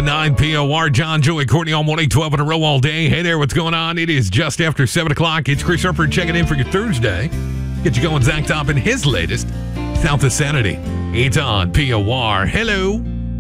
1019 POR. John, Joey, Courtney all morning, 12 in a row all day. Hey there, what's going on? It is just after 7 o'clock. It's Chris Harper checking in for your Thursday. Get you going, Zach Top, in his latest South of Sanity. It's on POR. Hello.